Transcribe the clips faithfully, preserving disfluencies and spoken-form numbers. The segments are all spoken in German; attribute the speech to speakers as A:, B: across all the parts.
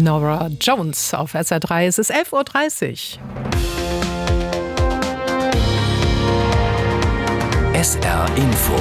A: Norah Jones auf S R drei. Es ist elf Uhr dreißig.
B: S R Info.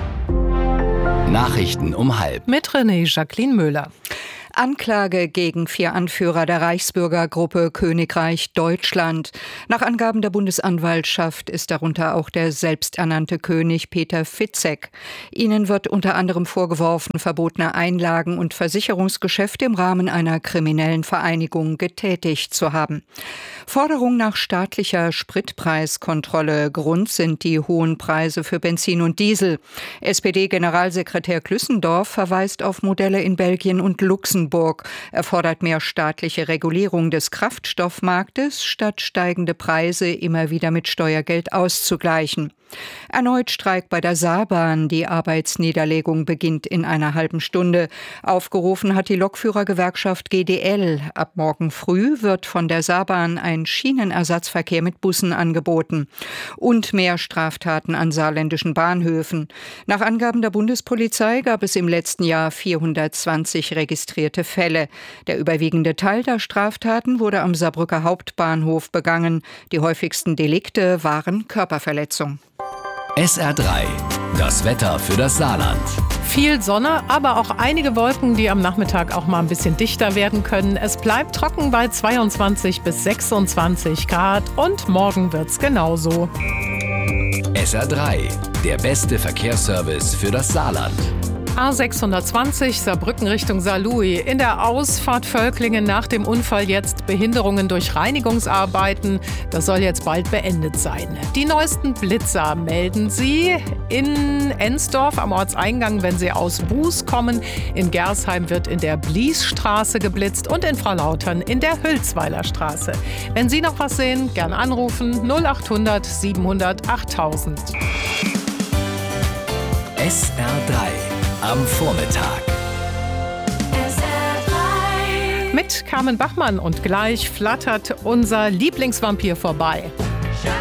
B: Nachrichten um halb.
A: Mit René Jacqueline Müller.
C: Anklage gegen vier Anführer der Reichsbürgergruppe Königreich Deutschland. Nach Angaben der Bundesanwaltschaft ist darunter auch der selbsternannte König Peter Fitzek. Ihnen wird unter anderem vorgeworfen, verbotene Einlagen und Versicherungsgeschäfte im Rahmen einer kriminellen Vereinigung getätigt zu haben. Forderung nach staatlicher Spritpreiskontrolle. Grund sind die hohen Preise für Benzin und Diesel. S P D-Generalsekretär Klüssendorf verweist auf Modelle in Belgien und Luxemburg. Er fordert mehr staatliche Regulierung des Kraftstoffmarktes, statt steigende Preise immer wieder mit Steuergeld auszugleichen. Erneut Streik bei der Saarbahn. Die Arbeitsniederlegung beginnt in einer halben Stunde. Aufgerufen hat die Lokführergewerkschaft G D L. Ab morgen früh wird von der Saarbahn ein Schienenersatzverkehr mit Bussen angeboten. Und mehr Straftaten an saarländischen Bahnhöfen. Nach Angaben der Bundespolizei gab es im letzten Jahr vierhundertzwanzig registrierte Fälle. Der überwiegende Teil der Straftaten wurde am Saarbrücker Hauptbahnhof begangen. Die häufigsten Delikte waren Körperverletzung.
B: S R drei. Das Wetter für das Saarland.
A: Viel Sonne, aber auch einige Wolken, die am Nachmittag auch mal ein bisschen dichter werden können. Es bleibt trocken bei zweiundzwanzig bis sechsundzwanzig Grad und morgen wird's genauso.
B: S R drei. Der beste Verkehrsservice für das Saarland.
A: A sechshundertzwanzig Saarbrücken Richtung Saarlouis. In der Ausfahrt Völklingen nach dem Unfall jetzt Behinderungen durch Reinigungsarbeiten. Das soll jetzt bald beendet sein. Die neuesten Blitzer melden Sie in Ensdorf am Ortseingang, wenn Sie aus Buß kommen. In Gersheim wird in der Bliesstraße geblitzt und in Frau-Lautern in der Hülsweiler Straße. Wenn Sie noch was sehen, gern anrufen null acht hundert siebenhundert achttausend.
B: S R drei. Am Vormittag.
A: Mit Carmen Bachmann und gleich flattert unser Lieblingsvampir vorbei.